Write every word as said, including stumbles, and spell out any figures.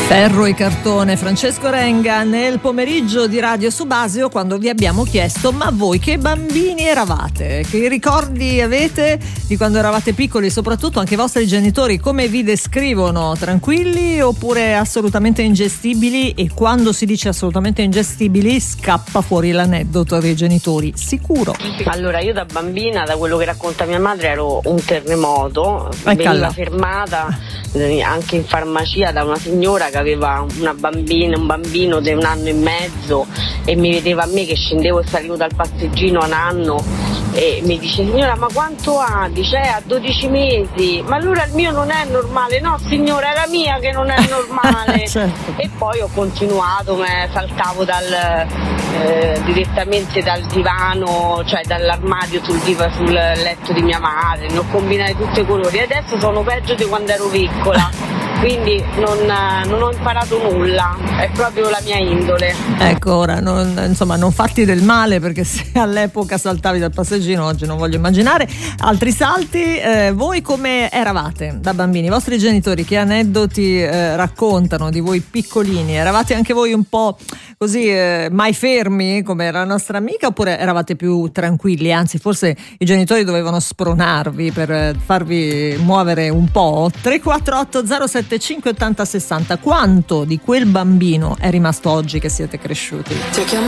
Ferro e cartone, Francesco Renga nel pomeriggio di Radio Subasio, quando vi abbiamo chiesto: ma voi che bambini eravate? Che ricordi avete di quando eravate piccoli? Soprattutto anche i vostri genitori come vi descrivono? Tranquilli oppure assolutamente ingestibili? E quando si dice assolutamente ingestibili scappa fuori l'aneddoto dei genitori, sicuro. Allora, io da bambina, da quello che racconta mia madre, ero un terremoto. Veniva fermata anche in farmacia da una signora che aveva una bambina, un bambino di un anno e mezzo, e mi vedeva a me che scendevo e salivo dal passeggino a un anno e mi dice: signora, ma quanto ha? Dice: eh, a dodici mesi. Ma allora il mio non è normale. No signora, è la mia che non è normale. Certo. E poi ho continuato, me saltavo dal eh, direttamente dal divano, cioè dall'armadio sul diva sul letto di mia madre, ne ho combinati tutti i colori. Adesso sono peggio di quando ero piccola, quindi non, non ho imparato nulla, è proprio la mia indole. Ecco, ora non, insomma non fatti del male, perché se all'epoca saltavi dal passeggino, oggi non voglio immaginare altri salti. Eh, voi come eravate da bambini? I vostri genitori che aneddoti eh, raccontano di voi piccolini? Eravate anche voi un po' così eh, mai fermi come era la nostra amica, oppure eravate più tranquilli? Anzi, forse i genitori dovevano spronarvi per eh, farvi muovere un po'. Tre quattro otto zero sette cinque ottanta sessanta. Quanto di quel bambino è rimasto oggi che siete cresciuti? Ti ho chiamato